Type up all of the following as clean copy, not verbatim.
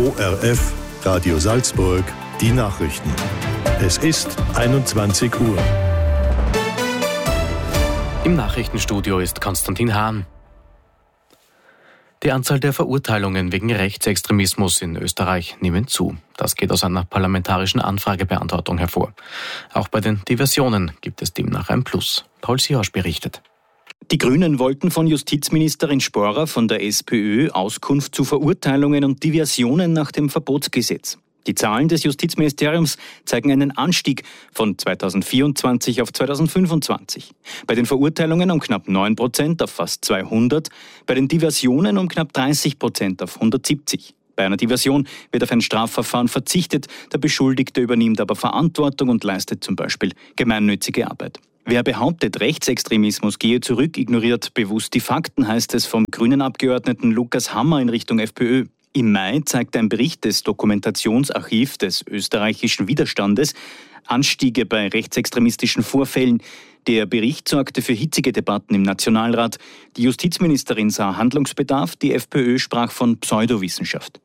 ORF Radio Salzburg, die Nachrichten. Es ist 21 Uhr. Im Nachrichtenstudio ist Konstantin Hahn. Die Anzahl der Verurteilungen wegen Rechtsextremismus in Österreich nimmt zu. Das geht aus einer parlamentarischen Anfragebeantwortung hervor. Auch bei den Diversionen gibt es demnach ein Plus. Paul Siosch berichtet. Die Grünen wollten von Justizministerin Sporer von der SPÖ Auskunft zu Verurteilungen und Diversionen nach dem Verbotsgesetz. Die Zahlen des Justizministeriums zeigen einen Anstieg von 2024 auf 2025. Bei den Verurteilungen um knapp 9% auf fast 200, bei den Diversionen um knapp 30% auf 170. Bei einer Diversion wird auf ein Strafverfahren verzichtet, der Beschuldigte übernimmt aber Verantwortung und leistet zum Beispiel gemeinnützige Arbeit. Wer behauptet, Rechtsextremismus gehe zurück, ignoriert bewusst die Fakten, heißt es vom grünen Abgeordneten Lukas Hammer in Richtung FPÖ. Im Mai zeigt ein Bericht des Dokumentationsarchivs des österreichischen Widerstandes Anstiege bei rechtsextremistischen Vorfällen. Der Bericht sorgte für hitzige Debatten im Nationalrat. Die Justizministerin sah Handlungsbedarf, die FPÖ sprach von Pseudowissenschaft.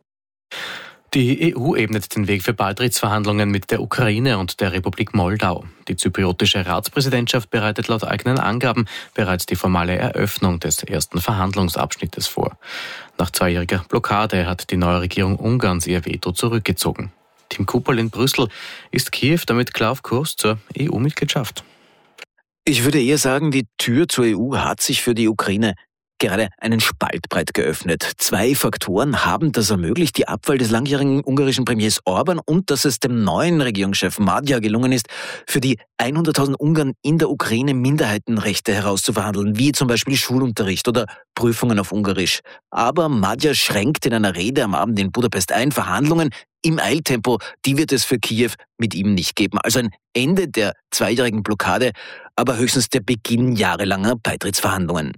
Die EU ebnet den Weg für Beitrittsverhandlungen mit der Ukraine und der Republik Moldau. Die zypriotische Ratspräsidentschaft bereitet laut eigenen Angaben bereits die formale Eröffnung des ersten Verhandlungsabschnittes vor. Nach 2-jähriger Blockade hat die neue Regierung Ungarns ihr Veto zurückgezogen. Tim Kuperl in Brüssel. Ist Kiew damit klar auf Kurs zur EU-Mitgliedschaft? Ich würde eher sagen, die Tür zur EU hat sich für die Ukraine gerade einen Spalt breit geöffnet. 2 Faktoren haben das ermöglicht: die Abwahl des langjährigen ungarischen Premiers Orban und dass es dem neuen Regierungschef Magyar gelungen ist, für die 100.000 Ungarn in der Ukraine Minderheitenrechte herauszuverhandeln, wie zum Beispiel Schulunterricht oder Prüfungen auf Ungarisch. Aber Magyar schränkt in einer Rede am Abend in Budapest ein: Verhandlungen im Eiltempo, die wird es für Kiew mit ihm nicht geben. Also ein Ende der 2-jährigen Blockade, aber höchstens der Beginn jahrelanger Beitrittsverhandlungen.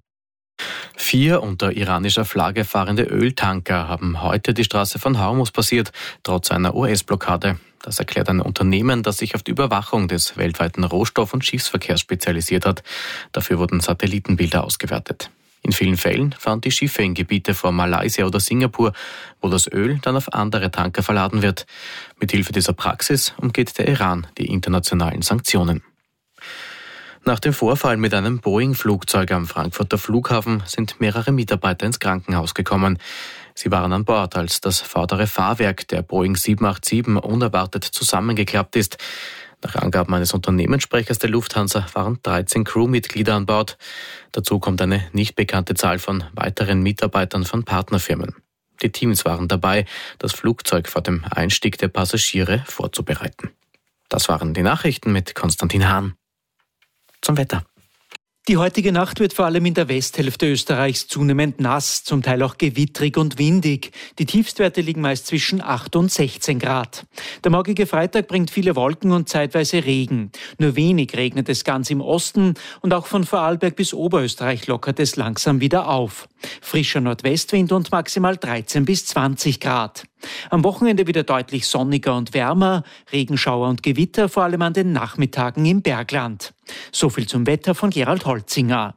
4 unter iranischer Flagge fahrende Öltanker haben heute die Straße von Hormuz passiert, trotz einer US-Blockade. Das erklärt ein Unternehmen, das sich auf die Überwachung des weltweiten Rohstoff- und Schiffsverkehrs spezialisiert hat. Dafür wurden Satellitenbilder ausgewertet. In vielen Fällen fahren die Schiffe in Gebiete vor Malaysia oder Singapur, wo das Öl dann auf andere Tanker verladen wird. Mithilfe dieser Praxis umgeht der Iran die internationalen Sanktionen. Nach dem Vorfall mit einem Boeing-Flugzeug am Frankfurter Flughafen sind mehrere Mitarbeiter ins Krankenhaus gekommen. Sie waren an Bord, als das vordere Fahrwerk der Boeing 787 unerwartet zusammengeklappt ist. Nach Angaben eines Unternehmenssprechers der Lufthansa waren 13 Crewmitglieder an Bord. Dazu kommt eine nicht bekannte Zahl von weiteren Mitarbeitern von Partnerfirmen. Die Teams waren dabei, das Flugzeug vor dem Einstieg der Passagiere vorzubereiten. Das waren die Nachrichten mit Konstantin Hahn. Zum Wetter. Die heutige Nacht wird vor allem in der Westhälfte Österreichs zunehmend nass, zum Teil auch gewittrig und windig. Die Tiefstwerte liegen meist zwischen 8 und 16 Grad. Der morgige Freitag bringt viele Wolken und zeitweise Regen. Nur wenig regnet es ganz im Osten und auch von Vorarlberg bis Oberösterreich lockert es langsam wieder auf. Frischer Nordwestwind und maximal 13 bis 20 Grad. Am Wochenende wieder deutlich sonniger und wärmer, Regenschauer und Gewitter, vor allem an den Nachmittagen im Bergland. So viel zum Wetter von Gerald Holzinger.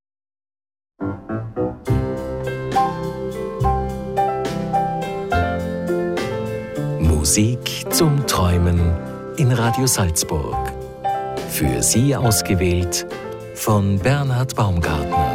Musik zum Träumen in Radio Salzburg. Für Sie ausgewählt von Bernhard Baumgartner.